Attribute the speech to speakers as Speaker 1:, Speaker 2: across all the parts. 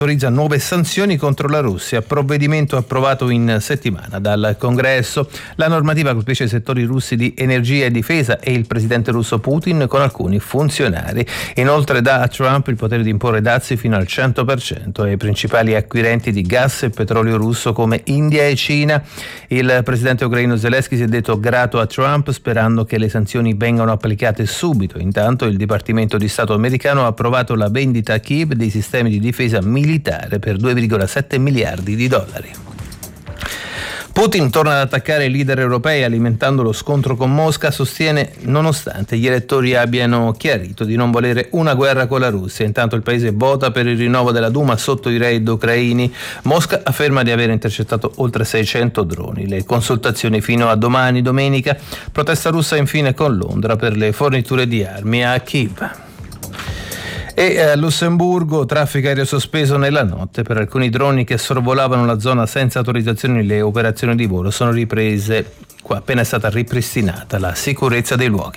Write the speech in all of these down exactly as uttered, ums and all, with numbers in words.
Speaker 1: autorizza nuove sanzioni contro la Russia, provvedimento approvato in settimana dal Congresso. La normativa colpisce i settori russi di energia e difesa e il presidente russo Putin con alcuni funzionari. Inoltre dà a Trump il potere di imporre dazi fino al cento per cento ai principali acquirenti di gas e petrolio russo come India e Cina. Il presidente ucraino Zelensky si è detto grato a Trump, sperando che le sanzioni vengano applicate subito. Intanto il Dipartimento di Stato americano ha approvato la vendita a Kiev dei sistemi di difesa militare per due virgola sette miliardi di dollari. Putin torna ad attaccare i leader europei alimentando lo scontro con Mosca, sostiene nonostante gli elettori abbiano chiarito di non volere una guerra con la Russia. Intanto il paese vota per il rinnovo della Duma sotto i raid ucraini. Mosca afferma di aver intercettato oltre seicento droni. Le consultazioni fino a domani domenica. Protesta russa infine con Londra per le forniture di armi a Kiev. E a Lussemburgo traffico aereo sospeso nella notte per alcuni droni che sorvolavano la zona senza autorizzazioni. Le operazioni di volo sono riprese qua appena è stata ripristinata la sicurezza dei luoghi.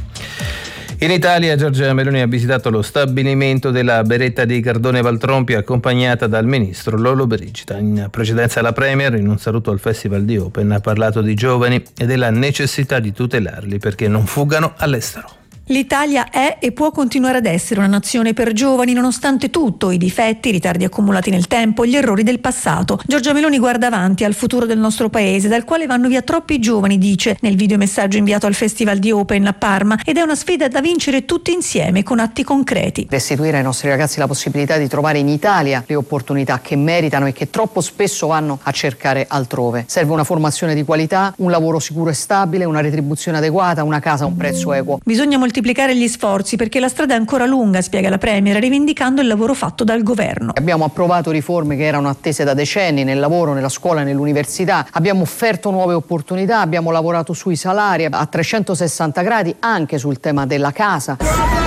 Speaker 1: In Italia Giorgia Meloni ha visitato lo stabilimento della Beretta di Cardone Valtrompi accompagnata dal ministro Lollobrigida. In precedenza la Premier, in un saluto al Festival di Open, ha parlato di giovani e della necessità di tutelarli perché non fuggano all'estero.
Speaker 2: L'Italia è e può continuare ad essere una nazione per giovani nonostante tutto, i difetti, i ritardi accumulati nel tempo, gli errori del passato. Giorgia Meloni guarda avanti al futuro del nostro paese, dal quale vanno via troppi giovani, dice nel videomessaggio inviato al Festival di Open a Parma, ed è una sfida da vincere tutti insieme con atti concreti.
Speaker 3: Restituire ai nostri ragazzi la possibilità di trovare in Italia le opportunità che meritano e che troppo spesso vanno a cercare altrove. Serve una formazione di qualità, un lavoro sicuro e stabile, una retribuzione adeguata, una casa a un prezzo equo.
Speaker 2: Bisogna moltiplicare gli sforzi perché la strada è ancora lunga, spiega la Premier, rivendicando il lavoro fatto dal governo.
Speaker 3: Abbiamo approvato riforme che erano attese da decenni nel lavoro, nella scuola e nell'università. Abbiamo offerto nuove opportunità, abbiamo lavorato sui salari a trecentosessanta gradi, anche sul tema della casa.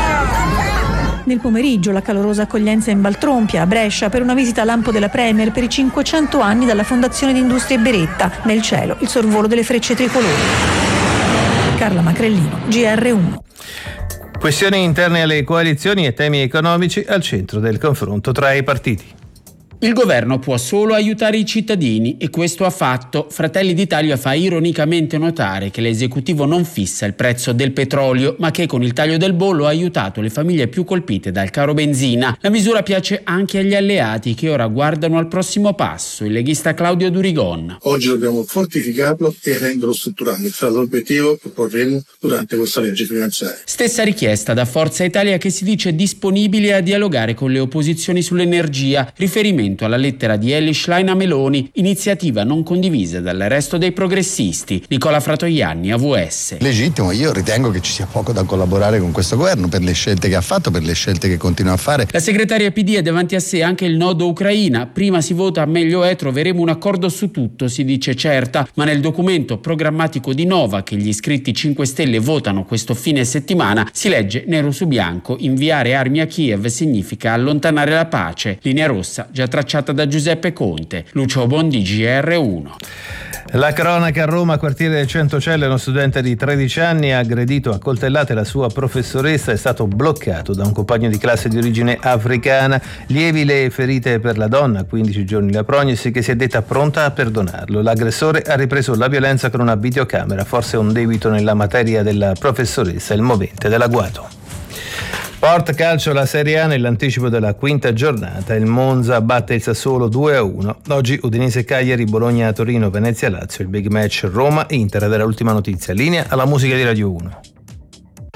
Speaker 2: Nel pomeriggio la calorosa accoglienza in Valtrompia, a Brescia, per una visita a lampo della Premier per i cinquecento anni dalla Fondazione di Industrie Beretta. Nel cielo il sorvolo delle frecce tricolori. Carla Macrellino, G R uno.
Speaker 1: Questioni interne alle coalizioni e temi economici al centro del confronto tra i partiti.
Speaker 4: Il governo può solo aiutare i cittadini e questo ha fatto. Fratelli d'Italia fa ironicamente notare che l'esecutivo non fissa il prezzo del petrolio, ma che con il taglio del bollo ha aiutato le famiglie più colpite dal caro benzina. La misura piace anche agli alleati che ora guardano al prossimo passo, il leghista Claudio Durigon.
Speaker 5: Oggi dobbiamo fortificarlo e renderlo strutturale. Sarà l'obiettivo che porremo durante questa legge finanziaria.
Speaker 4: Stessa richiesta da Forza Italia, che si dice disponibile a dialogare con le opposizioni sull'energia, riferimento alla lettera di Elly Schlein a Meloni, iniziativa non condivisa dal resto dei progressisti. Nicola Fratoianni, A V S.
Speaker 6: Legittimo, io ritengo che ci sia poco da collaborare con questo governo per le scelte che ha fatto, per le scelte che continua a fare.
Speaker 4: La segretaria P D ha davanti a sé anche il nodo Ucraina. Prima si vota, meglio è, troveremo un accordo su tutto, si dice certa, ma nel documento programmatico di Nova che gli iscritti cinque Stelle votano questo fine settimana si legge nero su bianco: inviare armi a Kiev significa allontanare la pace. Linea rossa già tracciata da Giuseppe Conte. Lucio Bondi, G R uno.
Speaker 1: La cronaca a Roma, quartiere del Centocelle, uno studente di tredici anni ha aggredito a coltellate la sua professoressa, è stato bloccato da un compagno di classe di origine africana. Lievi le ferite per la donna, quindici giorni la prognosi, che si è detta pronta a perdonarlo. L'aggressore ha ripreso la violenza con una videocamera, forse un debito nella materia della professoressa, il movente dell'agguato. Sport calcio, la Serie A nell'anticipo della quinta giornata. Il Monza batte il Sassuolo due a uno. Oggi Udinese Cagliari, Bologna Torino, Venezia Lazio, il big match Roma Inter. Ed era l'ultima notizia. Linea alla musica di Radio uno.